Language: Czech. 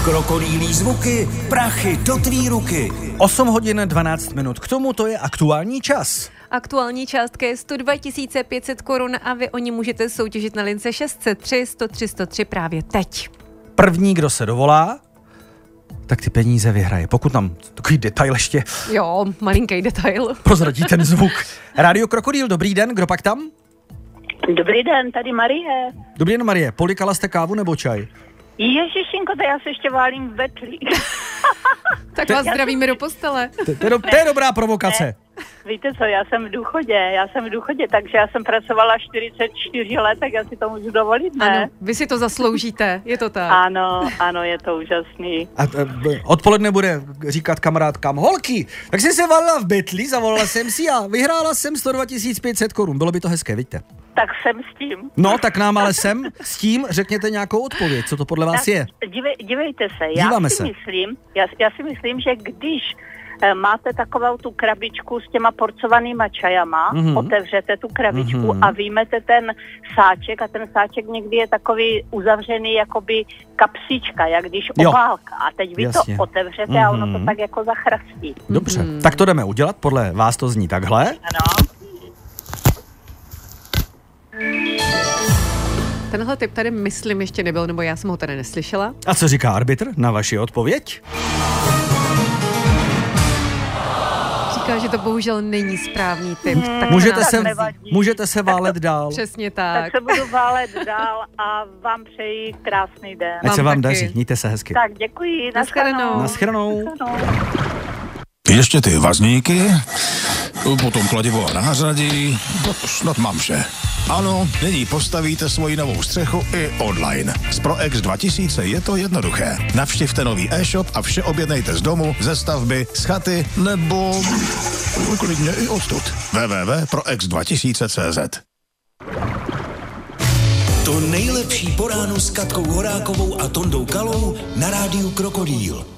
Krokodýlí zvuky, prachy do tvý ruky. 8 hodin 12 minut. K tomu to je aktuální čas. Aktuální částka je 102 500 korun a vy o ní můžete soutěžit na lince 603 103 103 právě teď. První, kdo se dovolá, tak ty peníze vyhraje. Pokud nám takový detail ještě Jo, malinký detail. prozradí ten zvuk. Rádio Krokodýl, dobrý den, kdo pak tam? Dobrý den, tady Marie. Dobrý den, Marie, polikala jste kávu nebo čaj? Ježišinko, to já se ještě válím v betli. Tak vás zdravíme do postele. To je dobrá provokace. Víte co, já jsem v důchodě, takže já jsem pracovala 44 let, tak já si to můžu dovolit, ne? Ano, vy si to zasloužíte, je to tak. Ano, je to úžasný. A odpoledne bude říkat kamarádkám, holky, tak jsem se valila v betli, zavolala jsem si a vyhrála jsem 102 500 korun. Bylo by to hezké, vidíte? Tak jsem s tím. No, tak nám ale s tím řekněte nějakou odpověď, co to podle vás je. Dívejte se, já si myslím, že když máte takovou tu krabičku s těma porcovanýma čajama, otevřete tu krabičku a vyjmete ten sáček a ten sáček někdy je takový uzavřený jakoby kapsička, jak když obálka. A teď vy to otevřete a ono to tak jako zachrastí. Dobře, tak to jdeme udělat, podle vás to zní takhle. Ano. Tenhle typ tady myslím ještě nebyl, nebo já jsem ho tady neslyšela. A co říká arbitr na vaši odpověď? Říká, že to bohužel není správný typ. Tak můžete se válet dál. Přesně tak. Tak se budu válet dál a vám přeji krásný den. Ať se vám taky daří, mějte se hezky. Tak děkuji, Naschledanou. Ještě ty vazníky, potom kladivo a nářadí, snad mám vše. Ano, nyní postavíte svoji novou střechu i online. S ProX 2000 je to jednoduché. Navštivte nový e-shop a vše objednejte z domu, ze stavby, z chaty nebo klidně i odtud. www.prox2000.cz. To nejlepší po ránu s Katkou Horákovou a Tondou Kalou na rádiu Krokodýl.